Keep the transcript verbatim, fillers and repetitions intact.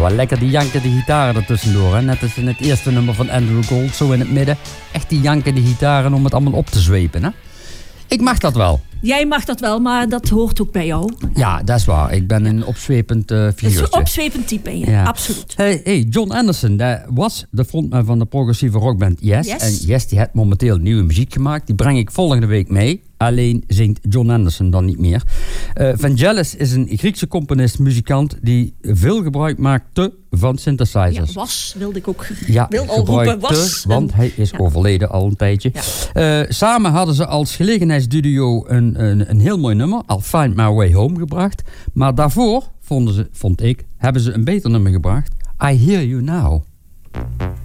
wel lekker die jankende gitaren ertussendoor. Hè? Net als in het eerste nummer van Andrew Gold, zo in het midden. Echt die jankende gitaren om het allemaal op te zwepen. Hè? Ik mag dat wel. Jij mag dat wel, maar dat hoort ook bij jou. Ja, dat is waar. Ik ben een opzwepend uh, figuurtje. Een opzwepend type, ja. Ja. Absoluut. Hey, hey, John Anderson, dat was de frontman van de progressieve rockband Yes. Yes. En Yes die heeft momenteel nieuwe muziek gemaakt. Die breng ik volgende week mee. Alleen zingt John Anderson dan niet meer. Uh, Vangelis is een Griekse componist, muzikant die veel gebruik maakte van synthesizers. Ja, was, wilde ik ook. Ja, wil al roepen, was. Want hij is ja. overleden al een tijdje. Ja. Uh, samen hadden ze als gelegenheidsduo een, een, een heel mooi nummer, I'll Find My Way Home, gebracht. Maar daarvoor, vonden ze, vond ik, hebben ze een beter nummer gebracht, I Hear You Now.